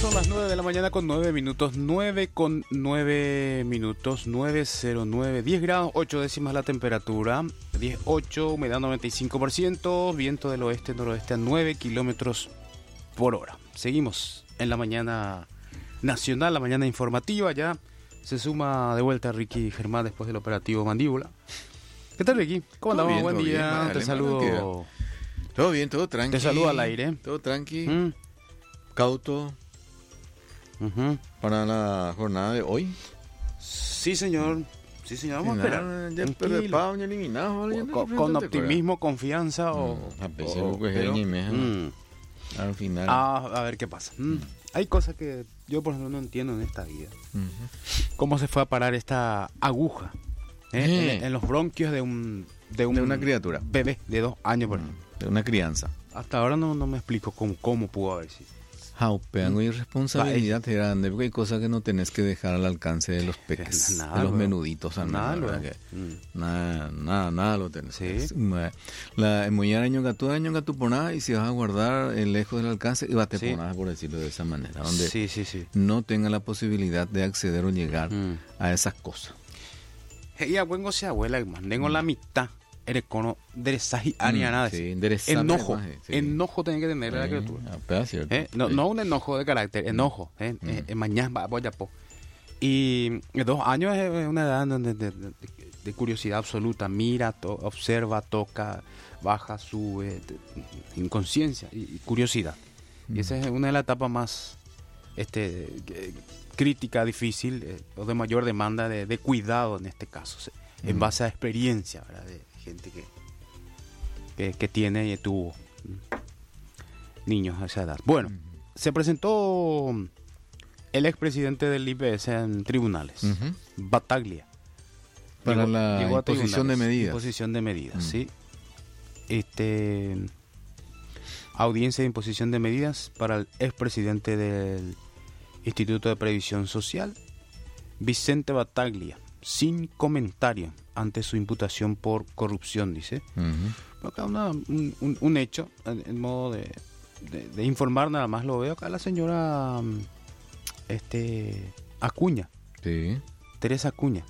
Son las 9 de la mañana con 9 minutos, 9:09, 10 grados, 8 décimas la temperatura, 18, humedad 95%, viento del oeste-noroeste a 9 kilómetros por hora. Seguimos en la mañana nacional, la mañana informativa, ya se suma de vuelta Ricky Germán después del operativo Mandíbula. ¿Qué tal, Ricky? ¿Cómo andamos? Buen día, bien, te saludo. Todo bien, todo tranqui. Te saludo al aire. Todo tranqui, cauto. Para la jornada de hoy. Sí, señor. Sí, señor. Vamos a esperar. Ya eliminado. Con optimismo, confianza al final. A ver qué pasa. Hay cosas que yo, por ejemplo, no entiendo en esta vida. ¿Cómo se fue a parar esta aguja en los bronquios de una criatura? Bebé de 2 años, por ejemplo. De una crianza. Hasta ahora no me explico cómo pudo haber sido. Tengo irresponsabilidad grande, porque hay cosas que no tenés que dejar al alcance de los peques, de los menuditos. Nada lo tenés. Sí. La moñar año gato por nada, y si vas a guardar lejos del alcance, y bate por nada, por decirlo de esa manera, donde no tenga la posibilidad de acceder o llegar a esas cosas. Ella vengo se abuela, hermano, tengo la mitad. Erecono derezaji nada. Enojo tiene que tener la criatura. No un enojo de carácter, enojo. Mañana voy a po. Y 2 años es una edad de curiosidad absoluta. Mira, observa, toca, baja, sube, inconsciencia y curiosidad. Y esa es una de las etapas más crítica, difícil, o de mayor demanda de cuidado en este caso, en base a experiencia, ¿verdad? De gente que tiene y tuvo niños a esa edad. Bueno, se presentó el expresidente del IPS en tribunales, Battaglia. Para la imposición de medidas. Imposición de medidas, sí. Audiencia de imposición de medidas para el expresidente del Instituto de Previsión Social, Vicente Battaglia, sin comentario ante su imputación por corrupción, dice. Acá un hecho, en modo de informar, nada más lo veo acá la señora Acuña. Sí. Teresa Acuña.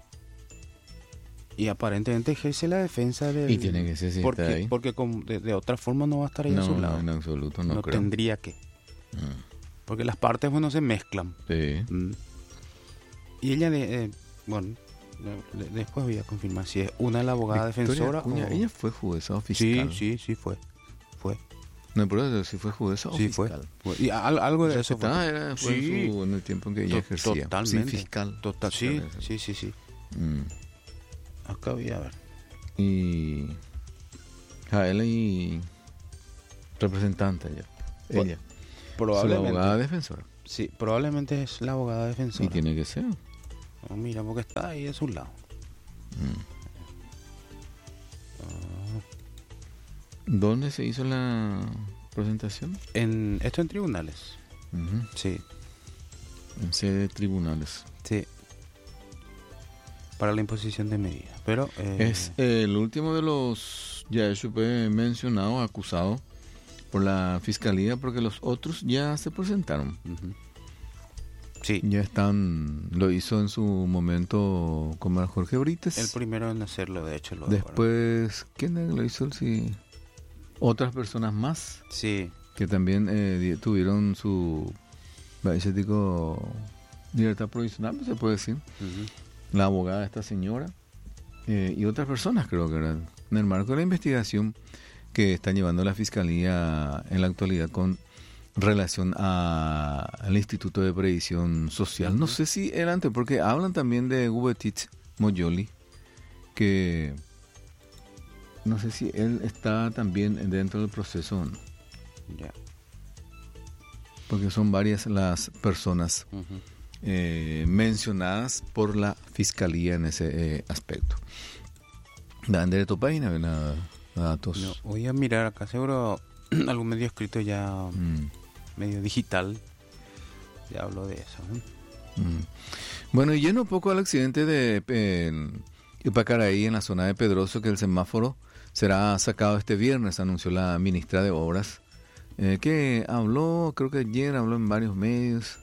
Y aparentemente ejerce la defensa del... Y tiene que ser si porque, está ahí. Porque de otra forma no va a estar ahí a su lado. No, en absoluto no creo. Tendría que. Porque las partes, se mezclan. Sí. Y ella, después voy a confirmar si es una de las abogadas defensoras. Ella fue jueza o fiscal. Sí, fue. No, pero si fue jueza o fiscal. Fue. Y algo de eso fue en el tiempo en que ella ejercía. Totalmente. Sí, fiscal. Sí. Acá voy a ver. Y Jaela y representante ella. Probablemente. ¿Es la abogada defensora? Sí, probablemente es la abogada defensora. Y tiene que ser. Mira, porque está ahí a su lado. ¿Dónde se hizo la presentación? Esto en tribunales. Sí. En sede de tribunales. Sí. Para la imposición de medidas. Pero es el último de los ya mencionado, acusado por la fiscalía, porque los otros ya se presentaron. Sí. Ya están, lo hizo en su momento con Jorge Brites. El primero en hacerlo, de hecho. Después, ¿quién lo hizo? Sí. Otras personas más. Sí. Que también tuvieron su libertad provisional, se puede decir. La abogada de esta señora y otras personas, creo que eran, en el marco de la investigación que está llevando la fiscalía en la actualidad con relación al Instituto de Previsión Social. No sé si era antes, porque hablan también de Gubetich Moyoli, que no sé si él está también dentro del proceso o no. Ya. Porque son varias las personas mencionadas por la fiscalía en ese aspecto. ¿Dan de tu página? Datos. No, voy a mirar acá, seguro algún medio escrito ya, medio digital, ya hablo de eso. Bueno, y yendo un poco al accidente de Ipacaraí en la zona de Pedroso, que el semáforo será sacado este viernes, anunció la ministra de Obras, que habló, creo que ayer habló en varios medios.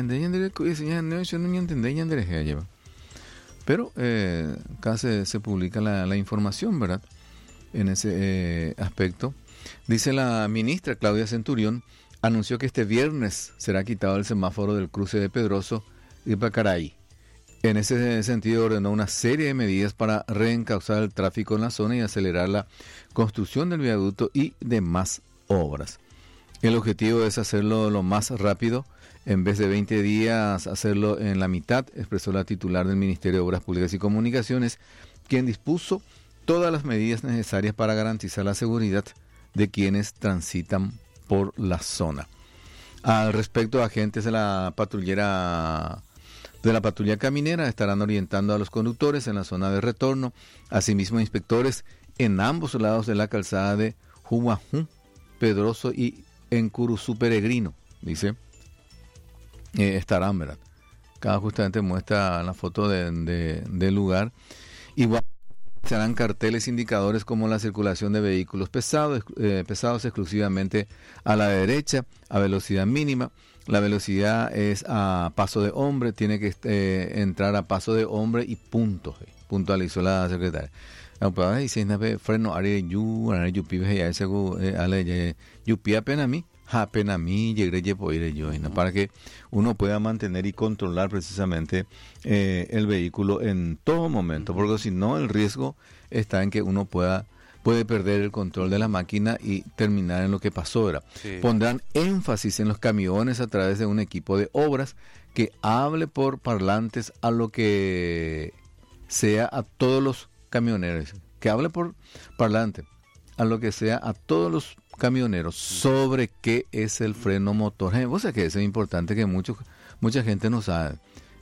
Pero acá se publica la información, ¿verdad? En ese aspecto. Dice la ministra Claudia Centurión, anunció que este viernes será quitado el semáforo del cruce de Pedroso y Pacaraí. En ese sentido ordenó una serie de medidas para reencauzar el tráfico en la zona y acelerar la construcción del viaducto y demás obras. El objetivo es hacerlo lo más rápido, en vez de 20 días hacerlo en la mitad, expresó la titular del Ministerio de Obras Públicas y Comunicaciones, quien dispuso todas las medidas necesarias para garantizar la seguridad de quienes transitan por la zona. Al respecto, agentes de la patrulla caminera estarán orientando a los conductores en la zona de retorno, asimismo inspectores en ambos lados de la calzada de Humajú, Pedroso y en Curuzú Peregrino, dice, estarán, ¿verdad? Acá justamente muestra la foto del lugar. Igual serán carteles indicadores como la circulación de vehículos pesados exclusivamente a la derecha, a velocidad mínima. La velocidad es a paso de hombre, tiene que entrar a paso de hombre y punto, puntualizó la secretaria. Freno are yu pibes ya ese ale yu pia penami llegué yo para que uno pueda mantener y controlar precisamente el vehículo en todo momento, porque si no el riesgo está en que uno puede perder el control de la máquina y terminar en lo que pasó ahora. Sí. Pondrán énfasis en los camiones a través de un equipo de obras que hable por parlantes a lo que sea a todos los camioneros, que hable por parlante a lo que sea a todos los camioneros sobre qué es el freno motor. Vos sabés que eso es importante que mucha gente no sabe,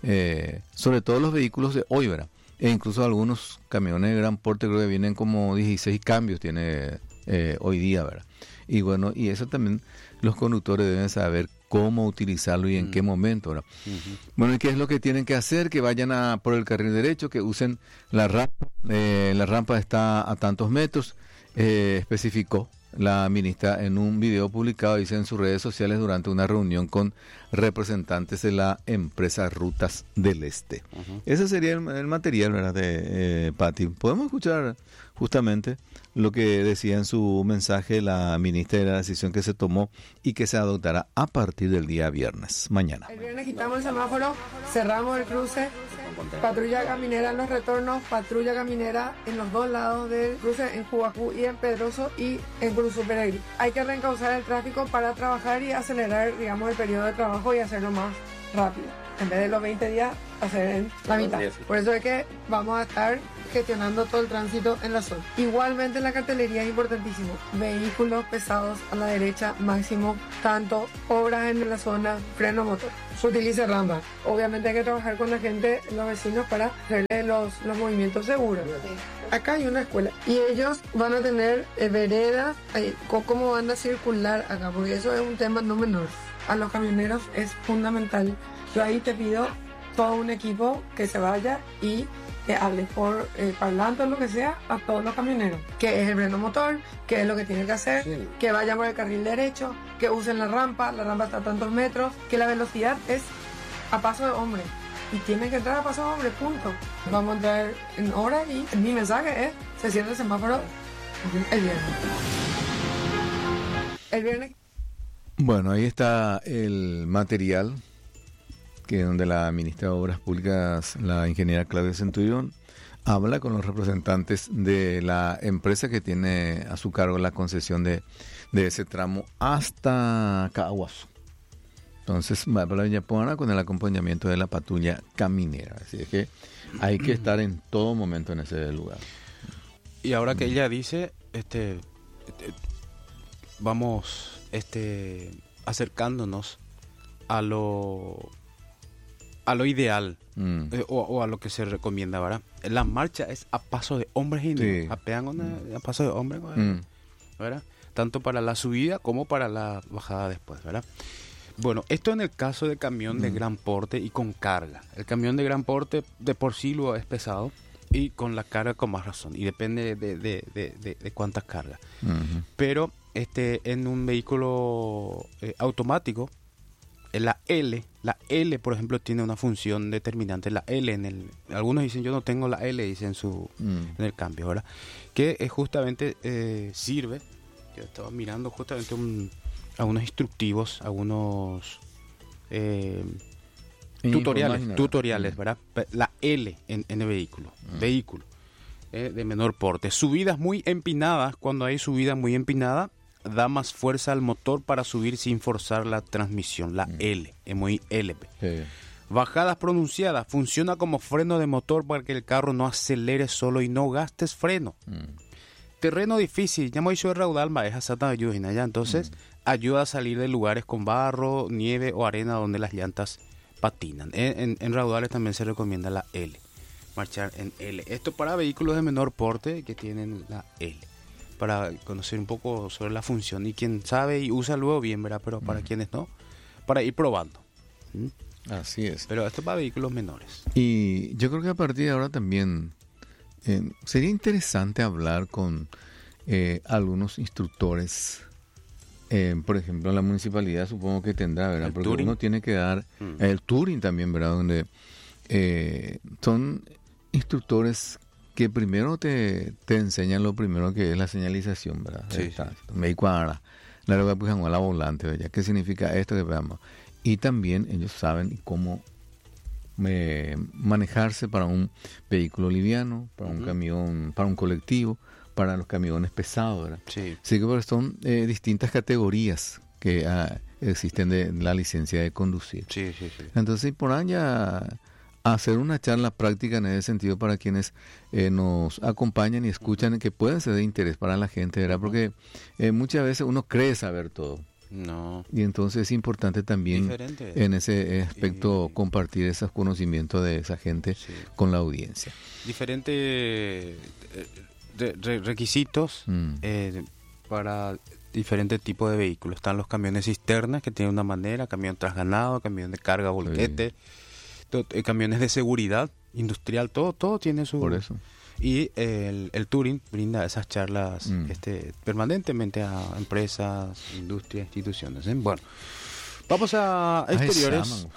sobre todo los vehículos de hoy, ¿verdad? E incluso algunos camiones de gran porte creo que vienen como 16 cambios tiene hoy día, ¿verdad? Y bueno, y eso también los conductores deben saber cómo utilizarlo y en qué momento, ¿verdad? Bueno, ¿y qué es lo que tienen que hacer? Que vayan por el carril derecho, que usen la rampa. La rampa está a tantos metros, especificó la ministra en un video publicado, dice, en sus redes sociales durante una reunión con representantes de la empresa Rutas del Este. Ese sería el material, ¿verdad?, de Pati. Podemos escuchar justamente lo que decía en su mensaje la ministra de la decisión que se tomó y que se adoptará a partir del día viernes, mañana. El viernes quitamos el semáforo, cerramos el cruce, patrulla caminera en los retornos, patrulla caminera en los dos lados del cruce, en Humajú y en Pedroso y en Curuzú Peregrino. Hay que reencauzar el tráfico para trabajar y acelerar, digamos, el periodo de trabajo y hacerlo más rápido. En vez de los 20 días, hacer en la mitad. Por eso es que vamos a estar gestionando todo el tránsito en la zona. Igualmente la cartelería es importantísimo. Vehículos pesados a la derecha máximo, tanto obras en la zona, freno motor. Se utiliza rampa. Obviamente hay que trabajar con la gente, los vecinos, para hacerle los movimientos seguros. Acá hay una escuela y ellos van a tener veredas, cómo van a circular acá, porque eso es un tema no menor. A los camioneros es fundamental. Yo ahí te pido todo un equipo que se vaya y que hable por parlante o lo que sea a todos los camioneros. ¿Qué es el freno motor? ¿Qué es lo que tienen que hacer? Sí. Que vayan por el carril derecho, que usen la rampa está a tantos metros, que la velocidad es a paso de hombre. Y tienen que entrar a paso de hombre, punto. Vamos a entrar en hora y mi mensaje es, se cierra el semáforo el viernes. El viernes. Bueno, ahí está el material que donde la ministra de Obras Públicas, la ingeniera Claudia Centurión, habla con los representantes de la empresa que tiene a su cargo la concesión de ese tramo hasta Caguazú. Entonces, va para Villapona con el acompañamiento de la patrulla caminera. Así es que hay que estar en todo momento en ese lugar. Y ahora que ella dice, vamos acercándonos a lo ideal o a lo que se recomienda, ¿verdad? La marcha es a paso de hombres y sí. A paso de hombres, ¿verdad? Tanto para la subida como para la bajada después, ¿verdad? Bueno, esto en el caso de camión de gran porte y con carga. El camión de gran porte de por sí lo es pesado, Y con la carga con más razón. Y depende de cuántas cargas. Uh-huh. Pero en un vehículo automático, la L, por ejemplo, tiene una función determinante. La L algunos dicen, yo no tengo la L, dicen en el cambio, ¿verdad? Que justamente sirve. Yo estaba mirando justamente algunos instructivos, algunos tutoriales, ¿verdad? La L en el vehículo, de menor porte. Subidas muy empinadas, cuando hay subida muy empinada, da más fuerza al motor para subir sin forzar la transmisión. La L, es muy LP. Sí. Bajadas pronunciadas, funciona como freno de motor para que el carro no acelere solo y no gastes freno. Terreno difícil, ya me hizo el raudal, maestra Santa Ayuda, ya entonces ayuda a salir de lugares con barro, nieve o arena donde las llantas patinan. En raudales también se recomienda la L, marchar en L. Esto para vehículos de menor porte que tienen la L, para conocer un poco sobre la función. Y quien sabe y usa luego bien, ¿verdad? Pero para quienes no, para ir probando. Así es. Pero esto para vehículos menores. Y yo creo que a partir de ahora también sería interesante hablar con algunos instructores. Por ejemplo, la municipalidad supongo que tendrá, ¿verdad? Porque uno tiene que dar el touring también, ¿verdad? Donde son instructores que primero te enseñan lo primero que es la señalización, ¿verdad? Sí. Me cuadra la la volante, ¿verdad? ¿Qué significa esto que veamos? Y también ellos saben cómo manejarse para un vehículo liviano, para un camión, para un colectivo, para los camiones pesados, ¿verdad? Sí. Así que son distintas categorías que existen de la licencia de conducir. Sí. Entonces, por allá hacer una charla práctica en ese sentido para quienes nos acompañan y escuchan, que pueden ser de interés para la gente, ¿verdad? Porque muchas veces uno cree saber todo. No. Y entonces es importante también en ese aspecto compartir esos conocimientos de esa gente con la audiencia. Diferentes requisitos para diferentes tipos de vehículos. Están los camiones cisternas, que tienen una manera, camión trasganado, camión de carga volquete, camiones de seguridad industrial, todo tiene su... Por eso. Y el Touring brinda esas charlas permanentemente a empresas, industrias, instituciones. Bueno, vamos a exteriores.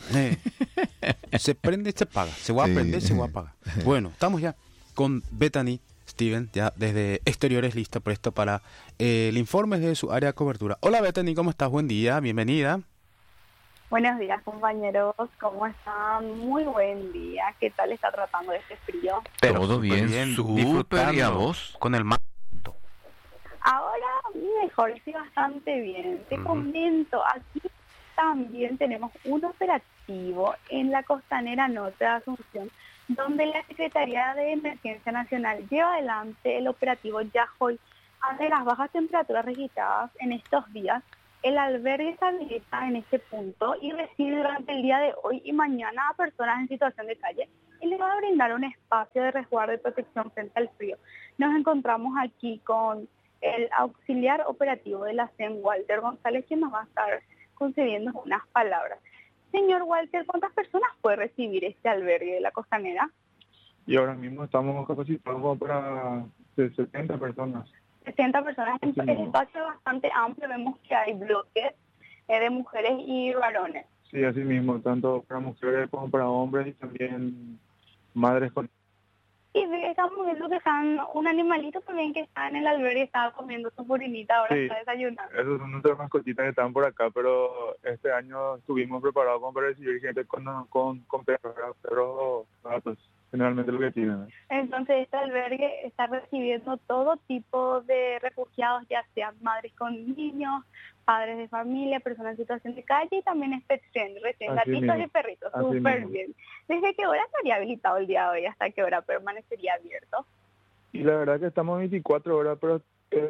Se prende y se apaga. Se va a prender, se va a apagar. Bueno, estamos ya con Bethany Steven, ya desde exteriores, lista, presto para el informe de su área de cobertura. Hola Bethany, ¿cómo estás? Buen día, bienvenida. Buenos días, compañeros. ¿Cómo están? Muy buen día. ¿Qué tal está tratando de este frío? Todo bien, súper. ¿Y a vos? Con el manto. Ahora mejor, sí, bastante bien. Te comento, aquí también tenemos un operativo en la costanera norte de Asunción, donde la Secretaría de Emergencia Nacional lleva adelante el operativo Yahoy. Ante las bajas temperaturas registradas en estos días, el albergue se habilita en este punto y recibe durante el día de hoy y mañana a personas en situación de calle y les va a brindar un espacio de resguardo y protección frente al frío. Nos encontramos aquí con el auxiliar operativo de la CEN, Walter González, quien nos va a estar concediendo unas palabras. Señor Walter, ¿cuántas personas puede recibir este albergue de la costanera? Y ahora mismo estamos capacitados para 70 personas. 60 personas, el espacio es bastante amplio, vemos que hay bloques de mujeres y varones. Sí, así mismo, tanto para mujeres como para hombres y también madres con... Y estamos viendo que están un animalito también que está en el albergue, estaba comiendo su purinita, ahora está desayunando. Esos son nuestras mascotitas que están por acá, pero este año estuvimos preparados para recibir gente con perros o gatos. Generalmente lo que tienen. Entonces este albergue está recibiendo todo tipo de refugiados, ya sean madres con niños, padres de familia, personas en situación de calle y también es pet friendly, recién gatitos mismo. Y perritos, súper bien. ¿Desde qué hora estaría habilitado el día de hoy? ¿Hasta qué hora permanecería abierto? Y la verdad que estamos 24 horas, pero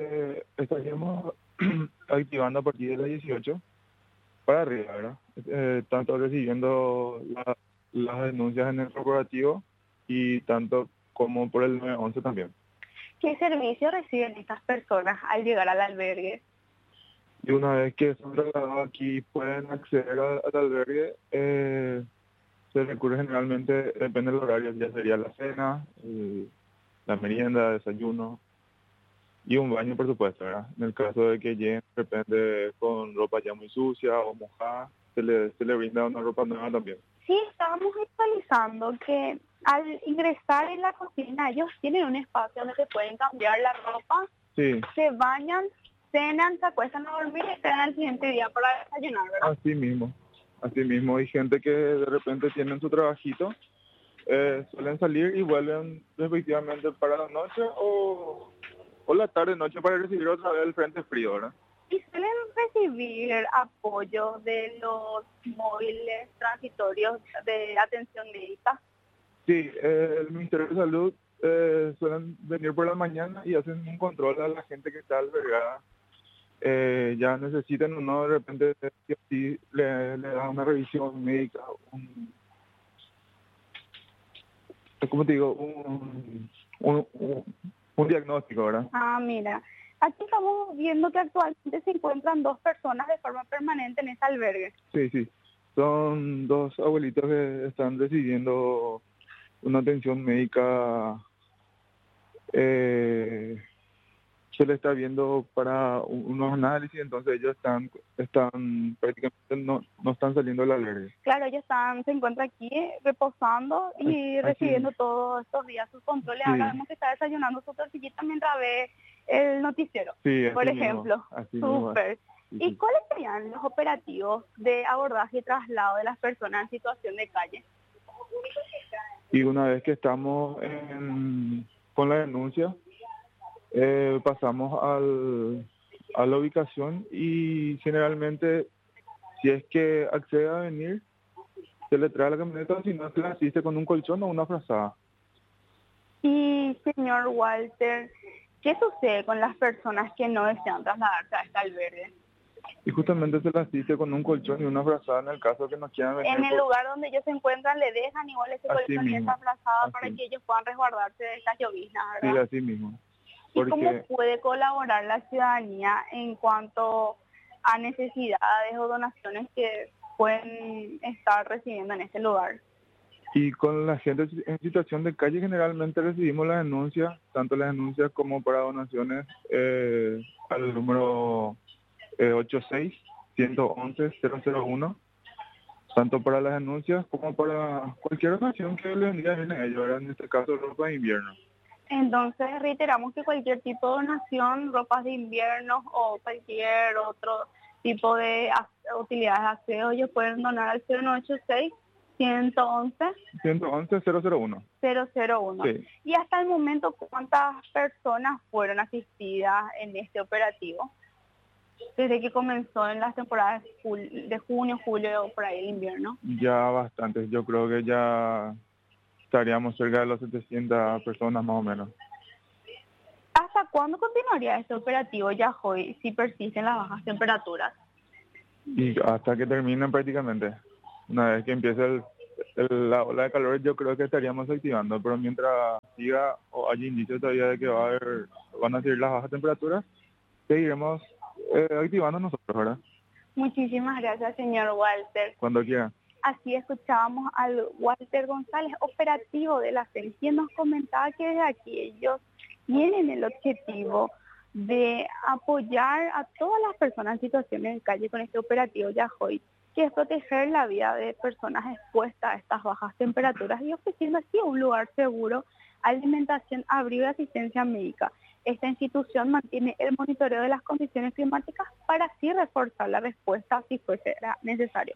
estaríamos activando a partir de las 18 para arriba, ¿verdad? Tanto recibiendo las denuncias en el corporativo y tanto como por el 911 también. ¿Qué servicio reciben estas personas al llegar al albergue? Y una vez que son trasladados aquí pueden acceder al albergue se recurre generalmente, depende del horario, ya sería la cena, la merienda, desayuno y un baño, por supuesto, ¿verdad? En el caso de que lleguen de repente con ropa ya muy sucia o mojada, se le brinda una ropa nueva también. Sí, estábamos visualizando que al ingresar en la cocina ellos tienen un espacio donde se pueden cambiar la ropa, sí, se bañan, cenan, se acuestan a dormir y esperan al siguiente día para desayunar, ¿verdad? Así mismo, hay gente que de repente tienen su trabajito, suelen salir y vuelven respectivamente para la noche o la tarde-noche para recibir otra vez el frente frío, ¿verdad? Y suelen recibir apoyo de los móviles transitorios de atención médica. Sí, el Ministerio de Salud suelen venir por la mañana y hacen un control a la gente que está albergada. Ya necesitan o no, de repente sí, le dan una revisión médica, ¿cómo te digo? Un diagnóstico, ¿verdad? Ah, mira, aquí estamos viendo que actualmente se encuentran 2 personas de forma permanente en ese albergue. Sí, son 2 abuelitos que están recibiendo una atención médica, se le está viendo para unos análisis, entonces ellos están prácticamente no están saliendo del albergue. Claro, ellos se encuentran aquí reposando y recibiendo todos estos días sus controles. Sí. Ahora vemos que está desayunando su tortillita mientras ve el noticiero, sí, por ejemplo. Súper. Sí. ¿Y cuáles serían los operativos de abordaje y traslado de las personas en situación de calle? Y una vez que estamos con la denuncia, pasamos a la ubicación y generalmente, si es que accede a venir, se le trae la camioneta, o si no, se le asiste con un colchón o una frazada. Y, señor Walter, ¿qué sucede con las personas que no desean trasladarse a este albergue? Y justamente se le asiste con un colchón y una frazada en el caso que no quieran venir. En el lugar donde ellos se encuentran le dejan igual ese colchón y esa frazada para que ellos puedan resguardarse de estas lloviznas, ¿verdad? Sí, así mismo. ¿Y cómo puede colaborar la ciudadanía en cuanto a necesidades o donaciones que pueden estar recibiendo en este lugar? Y con la gente en situación de calle generalmente recibimos las denuncias, tanto las denuncias como para donaciones al número 86-111-001, tanto para las denuncias como para cualquier donación que le envíen a ellos, en este caso ropa de invierno. Entonces reiteramos que cualquier tipo de donación, ropas de invierno o cualquier otro tipo de utilidades de aseo, ellos pueden donar al 096-111-001. Sí. Y hasta el momento, ¿cuántas personas fueron asistidas en este operativo? Desde que comenzó en las temporadas de junio, julio, por ahí el invierno. Ya bastantes, yo creo que ya estaríamos cerca de las 700 personas más o menos. ¿Hasta cuándo continuaría este operativo ya hoy si persisten las bajas temperaturas? Y hasta que terminen prácticamente. Una vez que empiece la ola de calor, yo creo que estaríamos activando, pero mientras siga o haya indicios todavía de que van a seguir las bajas temperaturas, seguiremos activando nosotros, ¿verdad? Muchísimas gracias, señor Walter. Cuando quiera. Así escuchábamos al Walter González, operativo de la CEN, quien nos comentaba que desde aquí ellos tienen el objetivo de apoyar a todas las personas en situaciones de calle con este operativo Yahoy, que es proteger la vida de personas expuestas a estas bajas temperaturas y ofreciendo así un lugar seguro, alimentación, abrigo y asistencia médica. Esta institución mantiene el monitoreo de las condiciones climáticas para así reforzar la respuesta si fuese necesario.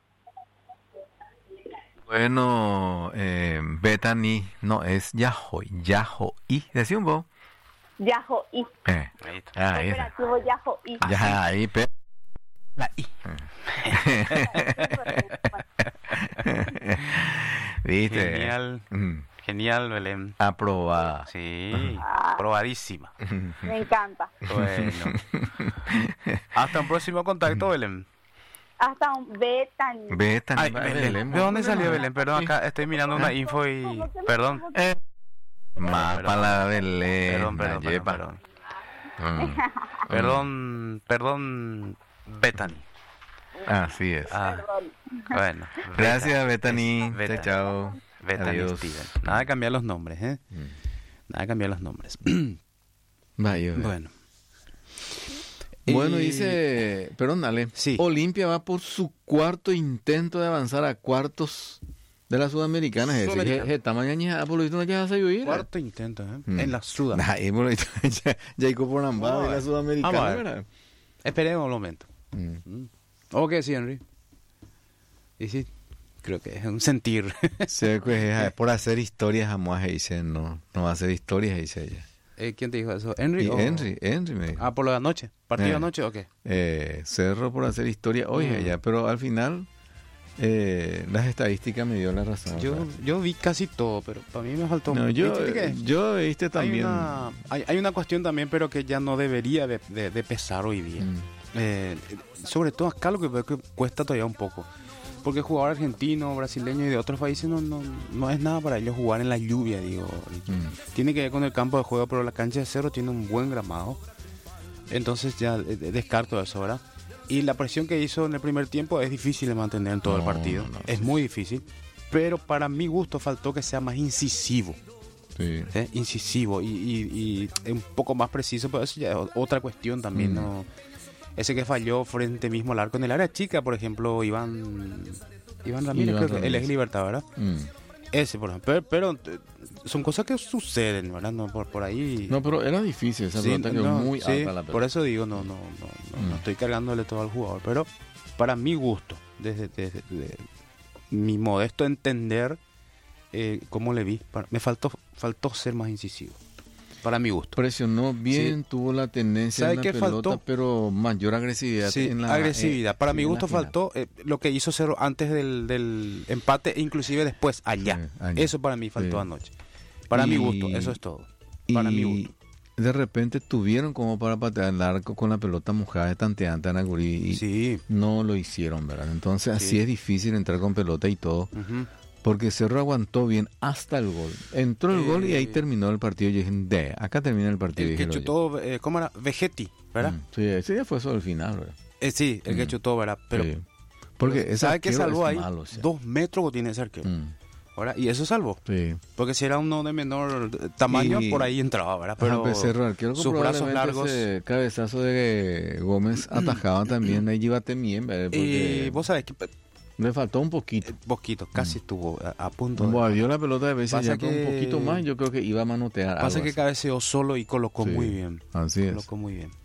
Bueno, Bethany, no, es Yahoy, decí un poco. Yahoy. Ahí operativo Yahoy. Ya, ahí, la I. ¿Viste? Genial, Belén. Aprobada. Sí, aprobadísima. Me encanta. Bueno. Hasta un próximo contacto, Belén. Hasta un Bethany. Bethany. Belén. ¿De dónde salió Belén? Perdón, acá estoy mirando una info y... Perdón. Más para la Belén. Perdón, Bethany. Así es. Perdón. Bueno. Gracias, Bethany. Chao. Bethany Steven. Nada de cambiar los nombres, ¿eh? Nada de cambiar los nombres. Vaya. Bueno. Bueno, dice, perdón, dale. Sí. Olimpia va por su cuarto intento de avanzar a cuartos de la Sudamericana. Cuarto intento, ¿eh? En la Sudamericana. Ya hay por Nambá de la Sudamericana, ¿verdad? Esperemos un momento. ¿O qué decía, Henry? Y sí, creo que es un sentir. Sí, por hacer historias jamás dice, no va a hacer historias, dice ella. ¿Quién te dijo eso? ¿Henry? Henry me dijo. ¿Por la noche? ¿Partido de anoche o qué? Cerro por hacer historia hoy ella, pero al final las estadísticas me dio la razón. Yo vi casi todo, pero para mí me faltó mucho. Yo viste también. Hay una cuestión también, pero que ya no debería de pesar hoy día. Sobre todo acá lo que veo que cuesta todavía un poco. Porque el jugador argentino, brasileño y de otros países no es nada para ellos jugar en la lluvia, digo. Tiene que ver con el campo de juego, pero la cancha de Cerro tiene un buen gramado. Entonces ya descarto eso, ¿verdad? Y la presión que hizo en el primer tiempo es difícil de mantener en todo el partido. Es muy difícil. Pero para mi gusto faltó que sea más incisivo. Sí. Incisivo y un poco más preciso, pero eso ya es otra cuestión también, ¿no? Ese que falló frente mismo al arco en el área chica, por ejemplo, Iván Ramírez, creo que él es Libertad, ¿verdad? Ese, por ejemplo. Pero son cosas que suceden, ¿verdad? No, por ahí. No, pero era difícil, esa pelota quedó muy alta la pelota. Por eso digo, no estoy cargándole todo al jugador. Pero para mi gusto, desde mi modesto entender, cómo le vi, me faltó ser más incisivo. Para mi gusto. Presionó bien, tuvo la tendencia en la pelota, faltó? Pero mayor agresividad. Agresividad. Para mi gusto faltó lo que hizo Cerro antes del empate e inclusive después, allá. Eso para mí faltó anoche. Para mi gusto, eso es todo. Para mi gusto. De repente tuvieron como para patear el arco con la pelota mojada de tanteante a Nagurí y no lo hicieron, ¿verdad? Entonces así es difícil entrar con pelota y todo. Porque Cerro aguantó bien hasta el gol. Entró el gol y ahí terminó el partido. Yo dije, acá termina el partido. El que chutó, ¿cómo era? Vegetti, ¿verdad? Sí, ese ya fue sobre el final, ¿verdad? Sí, el que chutó, ¿verdad? Pero, porque ¿sabe qué salvó ahí? Malo, 2 metros tiene ese arquero. ¿Verdad? Y eso salvó. Sí. Porque si era uno de menor tamaño, por ahí entraba, ¿verdad? Pero Cerro, arquero sus brazos largos. Ese cabezazo de Gómez atajaba también. Ahí llévate bien, ¿verdad? Y vos sabés que le faltó un poquito. Casi estuvo a punto. Como dio la pelota de veces ya con un poquito más, yo creo que iba a manotear. Pasa que cabeceó solo y colocó muy bien. Así colocó muy bien.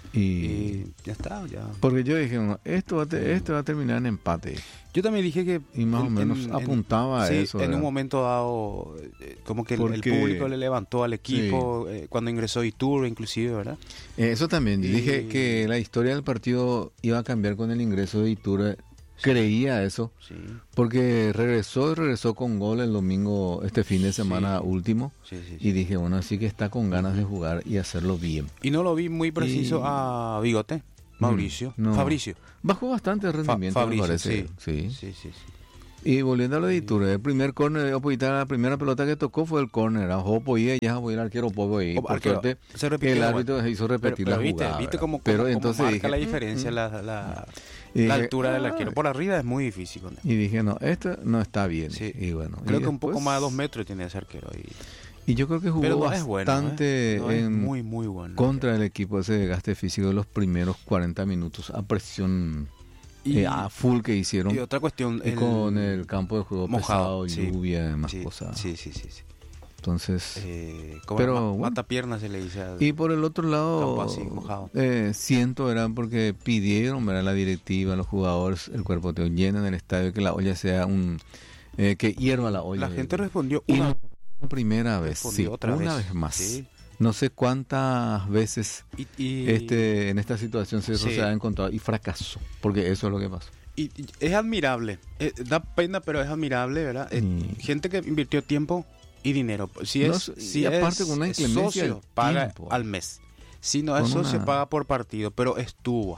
Y ya está, ya. Porque yo dije, esto va a terminar en empate. Yo también dije que... Y más o menos apuntaba a eso. En un momento dado, como que el público le levantó al equipo, cuando ingresó Iturbe inclusive, ¿verdad? Eso también. Dije que la historia del partido iba a cambiar con el ingreso de Iturbe. Creía eso, porque regresó con gol el domingo, este fin de semana último, y dije, bueno, así que está con ganas de jugar y hacerlo bien. Y no lo vi muy preciso a Bigote, Mauricio, Fabricio. Bajó bastante el rendimiento, Fabricio, me parece. Sí. Y volviendo a lo de Iturbe, el primer córner de Opoita, la primera pelota que tocó fue el córner. El arquero Pogo ahí. Por suerte, el árbitro se hizo repetir la jugada. ¿Viste cómo entonces marca la diferencia la altura del arquero? Por arriba es muy difícil con él. Y dije, no, esto no está bien. Y bueno, creo que un poco más de 2 metros tiene ese arquero ahí. Y yo creo que jugó bastante muy bueno, contra el equipo ese desgaste físico de los primeros 40 minutos a presión a full que hicieron. Y otra cuestión, con el campo de juego mojado, pesado, lluvia, demás cosas. Sí. Entonces, pero matapiernas se le dice. Y por el otro lado, así, mojado. siento, era porque pidieron, ¿verdad? La directiva, los jugadores, el cuerpo te llenan el estadio, que la olla sea que hierva la olla. La gente respondió una primera vez, una vez más. Sí. No sé cuántas veces en esta situación se ha encontrado y fracasó, porque eso es lo que pasó. Y es admirable, da pena, pero es admirable, ¿verdad? Gente que invirtió tiempo y dinero. Si aparte con una inclemencia socio, paga al mes. Si no es socio, paga por partido, pero estuvo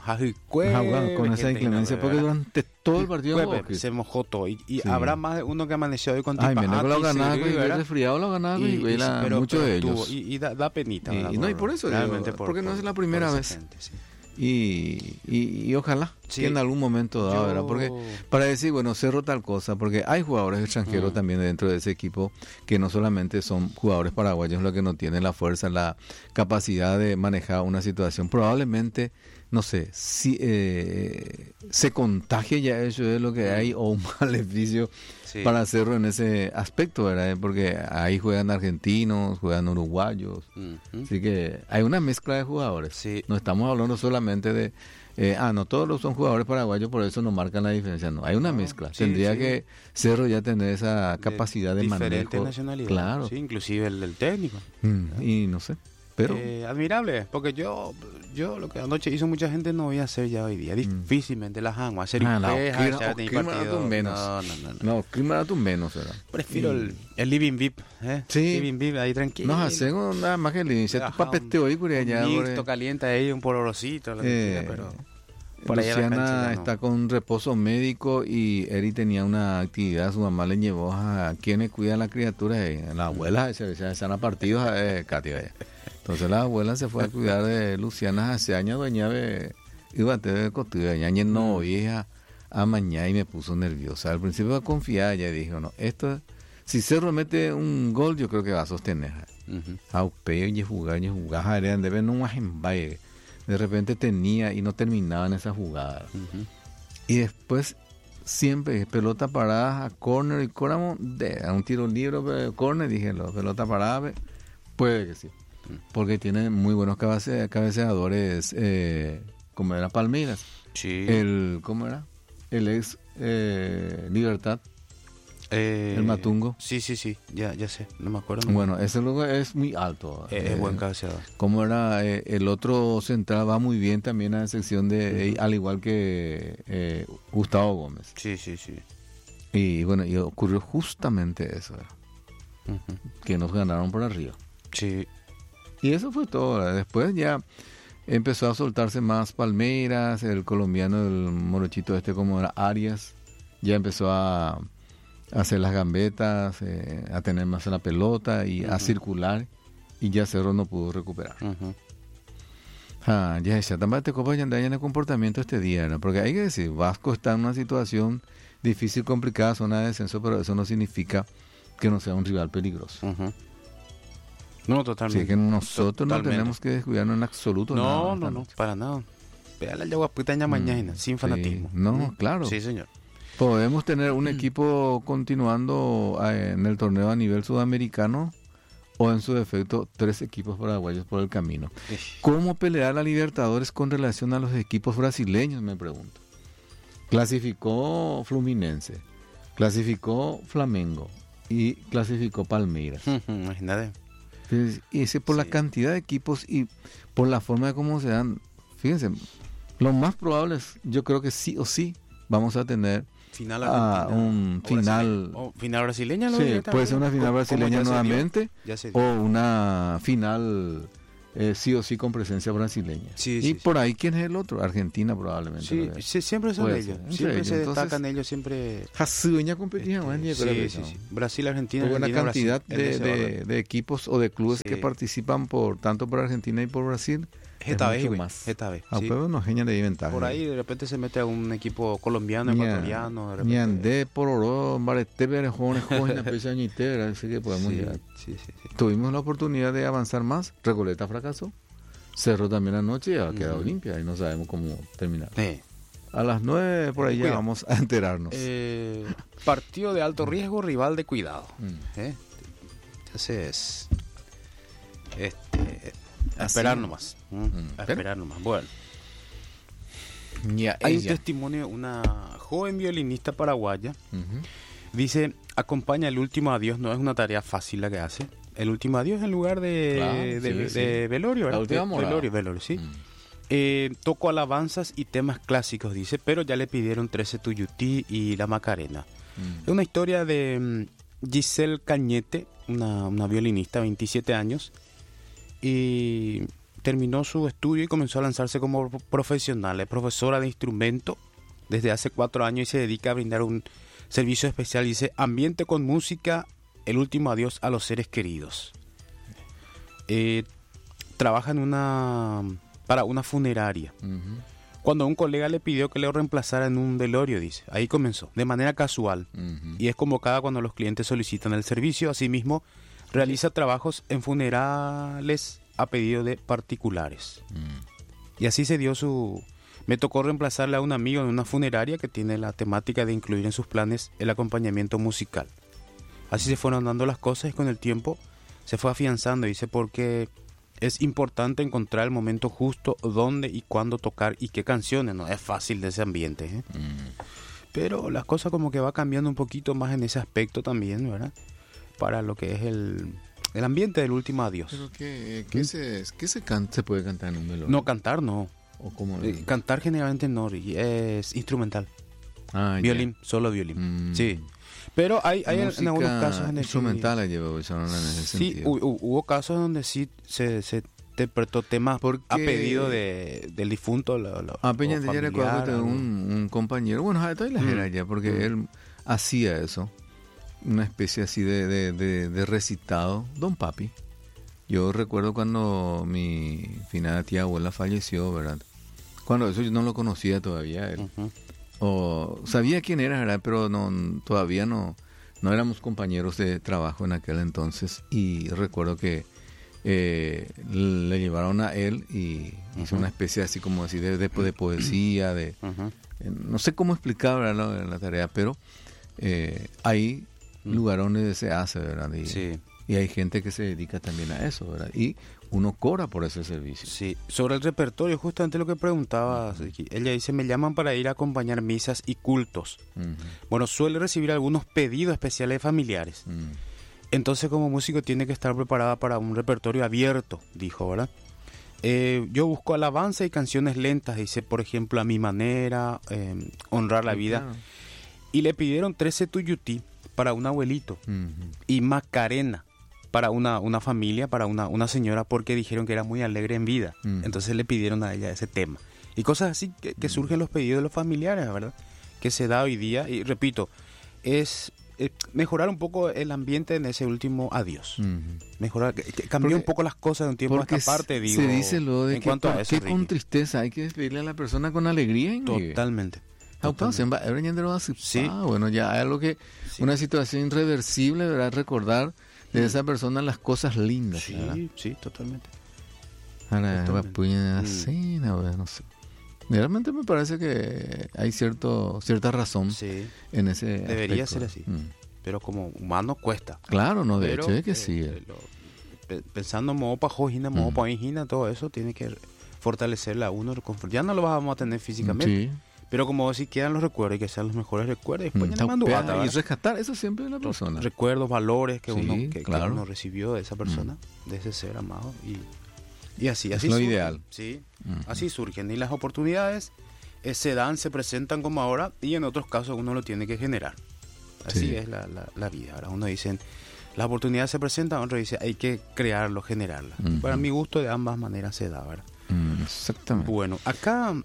con esa inclemencia, porque durante todo el partido se mojó todo. Y habrá más de uno que amaneció hoy con Meneco lo ganaba, y resfriado lo ganaba, pero muchos de ellos. Y da penita. Y por eso, porque no es la primera vez. Y ojalá que en algún momento dado, ¿verdad? Porque para decir, bueno, Cerro tal cosa, porque hay jugadores extranjeros también dentro de ese equipo que no solamente son jugadores paraguayos los que no tienen la fuerza, la capacidad de manejar una situación. Probablemente, no sé, si se contagie ya eso de lo que hay o un maleficio para Cerro en ese aspecto, ¿verdad? Porque ahí juegan argentinos, juegan uruguayos, así que hay una mezcla de jugadores. Sí. No estamos hablando solamente de no todos son jugadores paraguayos, por eso no marcan la diferencia. No, hay una mezcla. Tendría que Cerro ya tener esa capacidad de manejo. Diferentes nacionalidades. Claro. Sí, inclusive el técnico. Y no sé, pero... admirable, porque yo lo que anoche hizo mucha gente no voy a hacer ya hoy día. Difícilmente las hago. Hacer No, clima tú menos, ¿verdad? Prefiero el living VIP, Sí. Living VIP, ahí tranquilo. No hacemos nada más que el living. Tu papeteo ahí, por allá. Un mixto caliente ahí, un polorosito, pero... Luciana está con reposo médico y Eri tenía una actividad, su mamá le llevó a quienes cuidan a la criatura, la abuela se han partido, Katia. Entonces la abuela se fue a cuidar de Luciana hace años, doña iba a tener costura, ya no vieja a mañana y me puso nerviosa. Al principio confiaba, ella dijo, no, esto, si Cerro mete un gol, yo creo que va a sostener. De repente tenía y no terminaba en esa jugada. Y después siempre pelota parada a córner y Córamo a un tiro libre, córner, dije, pelota parada, puede que sí. Porque tiene muy buenos cabeceadores, como era Palmeiras. Sí. ¿Cómo era? El ex Libertad. El Matungo. Sí, ya sé, no me acuerdo. Bueno, ese lugar es muy alto. Es buen cabeceador. Como era el otro central, va muy bien también a la sección de, al igual que Gustavo Gómez. Sí. Y bueno, y ocurrió justamente eso, que nos ganaron por arriba. Sí. Y eso fue todo, ¿verdad? Después ya empezó a soltarse más Palmeiras, el colombiano, el morochito como era Arias, ya empezó a hacer las gambetas, a tener más la pelota y a circular, y ya Cerro no pudo recuperar. Ya también te copas ya en el comportamiento este día, ¿no? Porque hay que decir, Vasco está en una situación difícil, complicada, zona de descenso, pero eso no significa que no sea un rival peligroso. No, totalmente. Así que nosotros no tenemos que descuidarnos en absoluto. No, para nada. Pégale al Yaguapitaña mañana, sin fanatismo. No, claro. Sí, señor. Podemos tener un equipo continuando en el torneo a nivel sudamericano o en su defecto 3 equipos paraguayos por el camino. ¿Cómo pelear la Libertadores con relación a los equipos brasileños? Me pregunto. Clasificó Fluminense, clasificó Flamengo y clasificó Palmeiras. Imagínate. Y ese por la cantidad de equipos y por la forma de cómo se dan. Fíjense, lo más probable es, yo creo que sí o sí vamos a tener un final brasileña. Sí, puede ser una final brasileña nuevamente o una final sí o sí con presencia brasileña. Por ahí, ¿quién es el otro? Argentina probablemente. Siempre son ellos. Siempre se destacan ellos, siempre. Brasil, Argentina. Hubo una cantidad de equipos o de clubes que participan tanto por Argentina y por Brasil. Getafe. A pueblo no genia de ventaja. Por ahí de repente se mete a un equipo colombiano, ecuatoriano. Ñandé, Pororó, Marete, Berejones, Joina, Pechañitera, así que podemos llegar. Tuvimos la oportunidad de avanzar más. Recoleta fracasó. Cerró también anoche y ha quedado limpia y no sabemos cómo terminar. A las 9 por ahí ya vamos a enterarnos. Partido de alto riesgo, rival de cuidado. Entonces, a esperar nomás. A esperar nomás. Bueno. Hay un testimonio, una joven violinista paraguaya. Dice, acompaña el último adiós. No es una tarea fácil la que hace. El último adiós en lugar de velorio, ¿verdad? La última velorio, sí. Toco alabanzas y temas clásicos, dice, pero ya le pidieron 13 Tuyutí y La Macarena. Es una historia de Giselle Cañete, una violinista, 27 años, y terminó su estudio y comenzó a lanzarse como profesional. Es profesora de instrumento desde hace 4 años y se dedica a brindar un servicio especial. Dice, ambiente con música, el último adiós a los seres queridos. Trabaja para una funeraria. cuando un colega le pidió que le reemplazara en un velorio, dice. Ahí comenzó, de manera casual. Y es convocada cuando los clientes solicitan el servicio. Asimismo, realiza trabajos en funerales a pedido de particulares. Y así se dio Me tocó reemplazarle a un amigo en una funeraria que tiene la temática de incluir en sus planes el acompañamiento musical. Así se fueron dando las cosas y con el tiempo se fue afianzando, dice, porque es importante encontrar el momento justo, dónde y cuándo tocar y qué canciones. No es fácil de ese ambiente, ¿eh? Pero las cosas como que va cambiando un poquito más en ese aspecto también, ¿verdad? Para lo que es el ambiente del último adiós. ¿Pero qué se puede cantar en un velorio? No, cantar no. ¿O cómo? Cantar generalmente no, es instrumental. Violín, solo violín. Sí. Pero hay en algunos casos en el instrumental la llevó en ese sentido. Sí, hubo casos donde sí se interpretó temas a pedido del difunto. Peña de recuerdo de un compañero, bueno, todavía era ya, porque él hacía eso, una especie así de recitado, Don Papi. Yo recuerdo cuando mi finada tía abuela falleció, ¿verdad? Cuando eso yo no lo conocía todavía él. O sabía quién era, ¿verdad? Pero todavía no éramos compañeros de trabajo en aquel entonces. Y recuerdo que le llevaron a él y hizo una especie así como así de poesía, no sé cómo explicar, ¿verdad? La tarea, pero hay lugares donde se hace, ¿verdad? Y hay gente que se dedica también a eso, ¿verdad? Y uno cobra por ese servicio. Sí, sobre el repertorio, justamente lo que preguntaba, ella dice, me llaman para ir a acompañar misas y cultos. Bueno, suele recibir algunos pedidos especiales de familiares. Entonces, como músico, tiene que estar preparada para un repertorio abierto, dijo, ¿verdad? Yo busco alabanza y canciones lentas, dice, por ejemplo, A mi manera, Honrar la vida. Claro. Y le pidieron 13 tuyutí para un abuelito y Macarena para una familia, para una señora, porque dijeron que era muy alegre en vida. Entonces le pidieron a ella ese tema. Y cosas así que surgen los pedidos de los familiares, ¿verdad? Que se da hoy día. Y repito, es mejorar un poco el ambiente en ese último adiós. Mejorar, cambiar un poco las cosas de un tiempo a esta parte, digo. Se dice lo de en cuanto a eso, con tristeza hay que despedirle a la persona con alegría. Totalmente. Sí. Bueno, ya hay algo que una situación irreversible, ¿verdad? Recordar de esa persona las cosas lindas. Sí, totalmente. Ahora no sé. Realmente me parece que hay cierta razón en ese debería aspecto. ser así. Pero como humano cuesta. Claro, no, de hecho es que sí. Pensando en modo pajojina, modo pajojina, todo eso tiene que fortalecerla a uno. Ya no lo vamos a tener físicamente. Sí. Pero como si quedan los recuerdos y que sean los mejores recuerdos, después y rescatar eso siempre de la persona. Recuerdos, valores que uno recibió de esa persona, de ese ser amado. Y así es lo ideal. Sí, así surgen. Y las oportunidades se dan, se presentan como ahora, y en otros casos uno lo tiene que generar. Así es la vida. Ahora uno dice, las oportunidades se presentan, otro dice, hay que crearlo, generarlas. Para mi gusto, de ambas maneras se da, ¿verdad? Exactamente. Bueno, acá,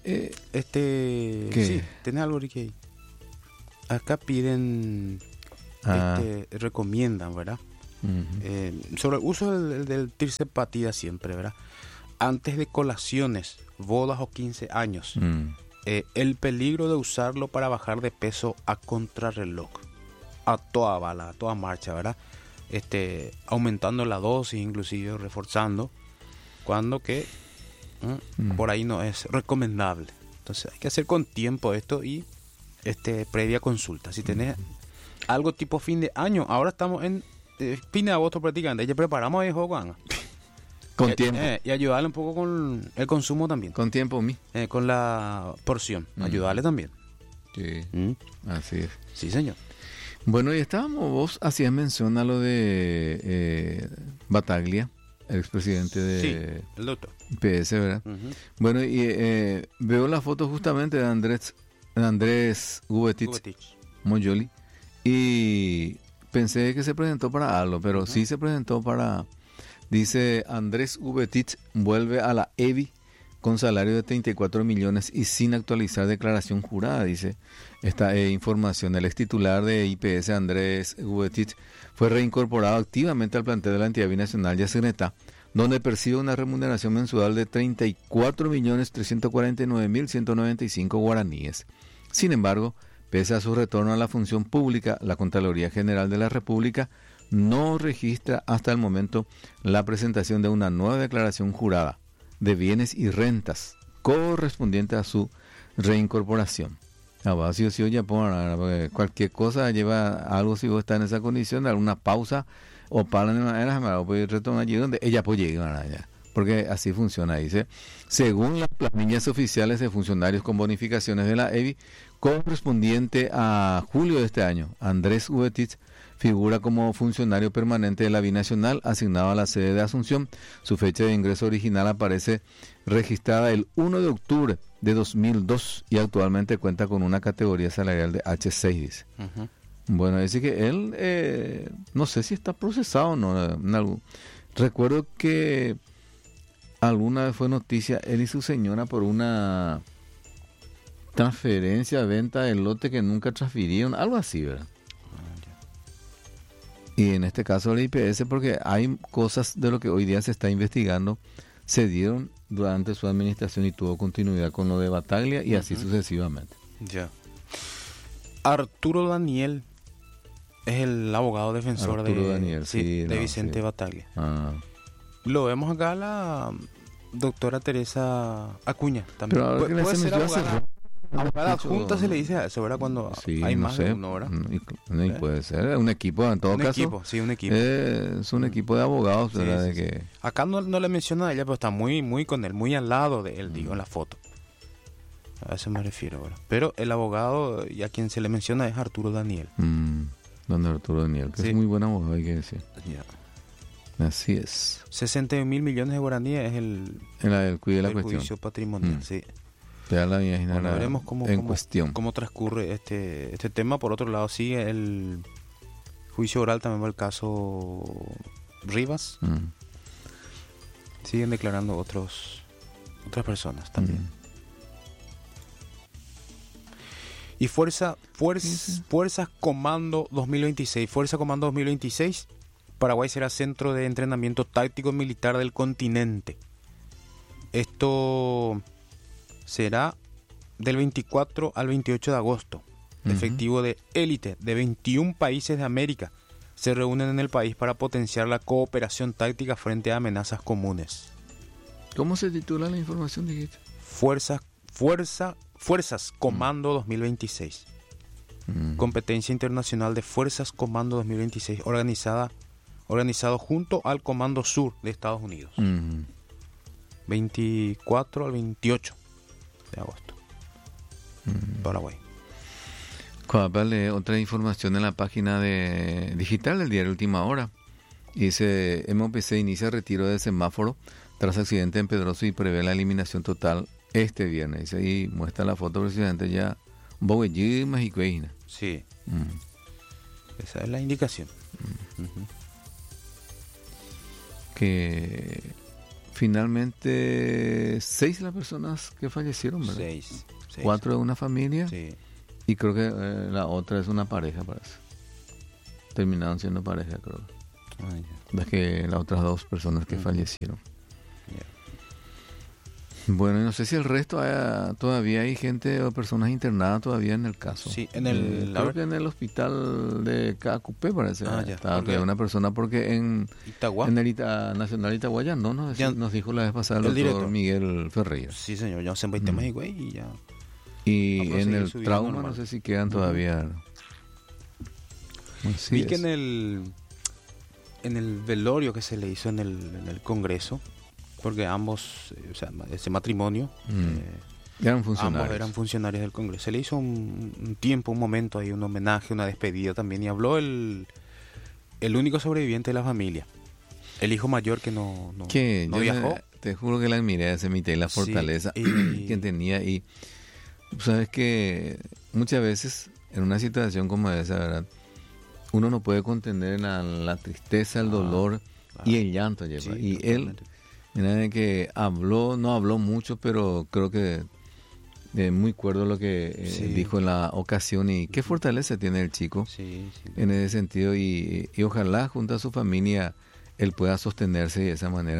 sí, ¿tenés algo, Ricky? Acá piden, recomiendan, ¿verdad? Sobre el uso del tirsepatida siempre, ¿verdad? Antes de colaciones, bodas o 15 años. El peligro de usarlo para bajar de peso a contrarreloj, a toda bala, a toda marcha, ¿verdad? Aumentando la dosis, inclusive reforzando, cuando que por ahí no es recomendable. Entonces hay que hacer con tiempo esto y previa consulta. Si tenés algo tipo fin de año, ahora estamos en fin de agosto prácticamente, ya preparamos el juego con tiempo y ayudarle un poco con el consumo también, con tiempo con la porción, ayudarle también. Sí, así es. Sí, señor. Bueno, y vos hacías mención a lo de Battaglia, el expresidente de el doctor PS, ¿verdad? Bueno, y veo la foto justamente de Andrés Gubetich Moyoli, y pensé que se presentó para algo, pero sí se presentó para, dice, Andrés Gubetich vuelve a la EBI con salario de 34 millones y sin actualizar declaración jurada, dice esta información. El ex titular de IPS, Andrés Gubetich, fue reincorporado activamente al plantel de la entidad binacional Yacyretá, donde percibe una remuneración mensual de 34.349.195 guaraníes. Sin embargo, pese a su retorno a la función pública, la Contraloría General de la República no registra hasta el momento la presentación de una nueva declaración jurada de bienes y rentas correspondiente a su reincorporación. Cualquier cosa lleva algo, si vos estás en esa condición, de alguna pausa o para retornar allí donde ella puede llegar allá. Porque así funciona, dice. Según las planillas oficiales de funcionarios con bonificaciones de la EBI, correspondiente a julio de este año, Andrés Ubetich figura como funcionario permanente de la Binacional asignado a la sede de Asunción. Su fecha de ingreso original aparece registrada el 1 de octubre de 2002 y actualmente cuenta con una categoría salarial de H6, dice. Uh-huh. Bueno, es decir que él, no sé si está procesado o no. Recuerdo que alguna vez fue noticia él y su señora por una transferencia, venta del lote que nunca transfirieron, algo así, ¿verdad? Y en este caso el IPS, porque hay cosas de lo que hoy día se está investigando, se dieron durante su administración y tuvo continuidad con lo de Bataglia y así sucesivamente. Ya. Arturo Daniel es el abogado defensor de Vicente Bataglia. Lo vemos acá la doctora Teresa Acuña también. Pero puede ser abogada. Abogada adjunta se le dice a eso, ¿verdad? Cuando hay más de uno, ¿verdad? Puede ser, un equipo en todo caso. Un equipo. Es un equipo de abogados, ¿verdad? Sí. Acá no le menciona a ella, pero está muy con él, muy al lado de él, digo, en la foto. A eso me refiero, ¿verdad? Pero el abogado y a quien se le menciona es Arturo Daniel. Don Arturo Daniel, que es muy buen abogado, hay que decir. Ya. Así es. 61.000 millones de guaraníes es el juicio patrimonial, sí. Veremos cómo transcurre este tema. Por otro lado, sigue el juicio oral también para el caso Rivas. Siguen declarando otras personas también. Y Fuerzas Comando 2026. Fuerza Comando 2026. Paraguay será centro de entrenamiento táctico militar del continente. Esto será del 24 al 28 de agosto. Efectivo de élite de 21 países de América se reúnen en el país para potenciar la cooperación táctica frente a amenazas comunes. ¿Cómo se titula la información, dijiste? Fuerzas Comando 2026. Competencia internacional de Fuerzas Comando 2026, organizado junto al Comando Sur de Estados Unidos. 24 al 28 de agosto. Paraguay. Otra información en la página digital del diario Última Hora. Dice, MOPC inicia retiro de semáforo tras accidente en Pedroso y prevé la eliminación total este viernes. Dice, ahí muestra la foto presidente ya. Bogotá, México. Sí. Esa es la indicación. Que finalmente 6 las personas que fallecieron, ¿verdad? 6. 4 de una familia. Sí. Y creo que la otra es una pareja, parece. Terminaron siendo pareja, creo. Es que las otras 2 personas que fallecieron. Bueno, no sé si el resto todavía hay gente o personas internadas todavía en el caso. Sí, creo que en el hospital de Cacupé parece. Estaba todavía una persona porque en el Nacional Itagua ya nos dijo la vez pasada el doctor Miguel Ferreira. Sí, señor, ya se en México y ya. Y en el trauma normal. No sé si quedan todavía. Vi que en el velorio que se le hizo en el Congreso, porque ambos, ese matrimonio, ambos eran funcionarios del Congreso. Se le hizo un momento ahí, un homenaje, una despedida también, y habló el único sobreviviente de la familia, el hijo mayor que no viajó. Te juro que la admiré, se imité la fortaleza que tenía, y sabes que muchas veces en una situación como esa, ¿verdad? Uno no puede contener la tristeza, el dolor y el llanto. Y totalmente. Él, mira que no habló mucho, pero creo que muy cuerdo lo que dijo en la ocasión, y qué fortaleza tiene el chico en ese sentido, y ojalá junto a su familia él pueda sostenerse y de esa manera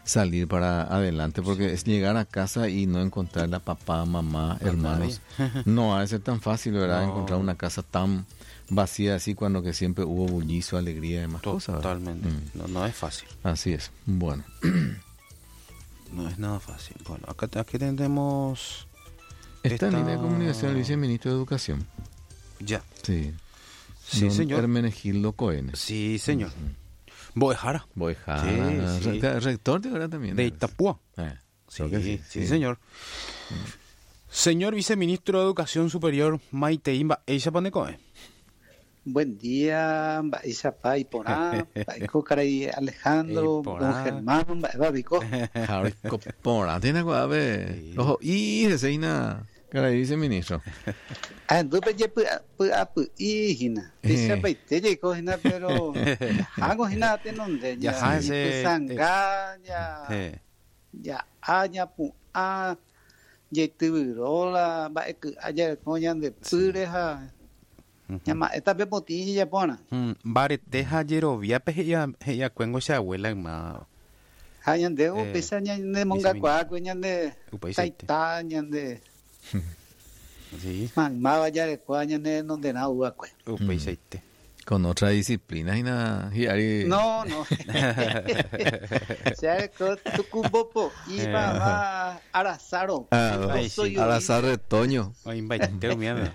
salir para adelante, porque es llegar a casa y no encontrar a papá, mamá, hermanos. No va a ser tan fácil, ¿verdad? Encontrar una casa tan vacía así cuando que siempre hubo bullicio, alegría y demás cosas. Totalmente. No es fácil. Así es. Bueno. No es nada fácil. Bueno, aquí tenemos... Está en línea de comunicación el viceministro de Educación. Ya. Sí. Sí, señor. Hermenegildo Cohen. Sí, señor. Boejara. Sí. Rector de ahora también. De Itapúa. Sí, señor. Señor viceministro de Educación Superior, Maite Imba, ella pone Cohen. Buen día, Isapa y Porá, Caray Alejandro, don Germán, Babico. Porá, tiene que ojo, y de Seina, Caray viceministro. Anduve ya y hina. Isapa y te cogina, pero hago hina te donde ya se sanga ya aña pu a ya tuvirola, va allá coñan de pureja. Llama esta botilla pona. Bareteja yerovia pe ella cuengo se abuela ma. Hayan de pesa ñande monga cuaco ñande taita ñande. Sí. Man ma ya de cuaña ne donde na uva cue. Upeiseite. Con otra disciplina y nada. No. Se con tu cumbopo y va arazaro. Arazar retoño. Ay, invite mierda.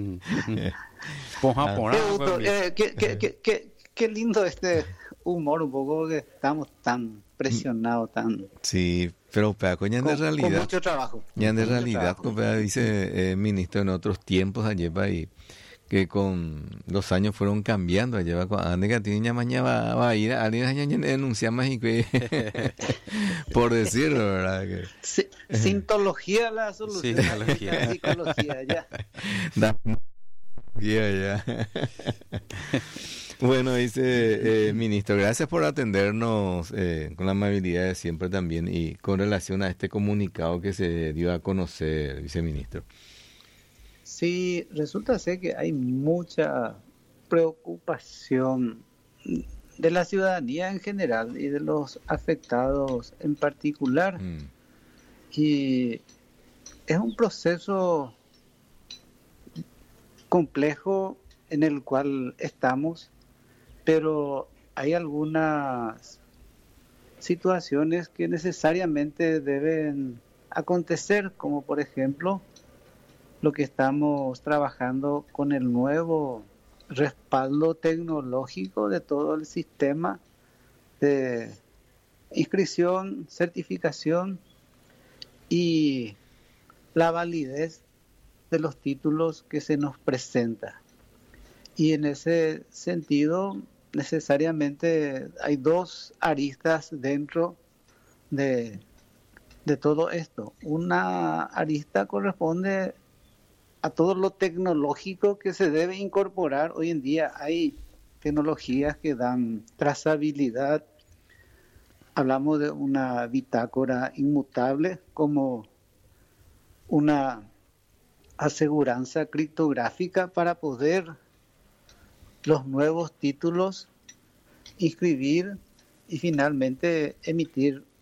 Qué lindo este humor, un poco que estamos tan presionados, tan... Sí, pero ya en realidad... Con mucho trabajo. Ya en realidad, como dice ministro en otros tiempos, ayer y que con los años fueron cambiando, ayer que tiene mañana va a ir a alguien denunciar más y que por decirlo, ¿verdad? Que... Sintología la solución. Psicología, ya. Ya. Bueno, dice ministro, gracias por atendernos con la amabilidad de siempre también y con relación a este comunicado que se dio a conocer, viceministro. Sí, resulta ser que hay mucha preocupación de la ciudadanía en general y de los afectados en particular. Y es un proceso complejo en el cual estamos, pero hay algunas situaciones que necesariamente deben acontecer, como por ejemplo lo que estamos trabajando con el nuevo respaldo tecnológico de todo el sistema de inscripción, certificación y la validez de los títulos que se nos presenta. Y en ese sentido, necesariamente hay dos aristas dentro de todo esto. Una arista corresponde a todo lo tecnológico que se debe incorporar. Hoy en día hay tecnologías que dan trazabilidad. Hablamos de una bitácora inmutable como una aseguranza criptográfica para poder los nuevos títulos inscribir y finalmente emitir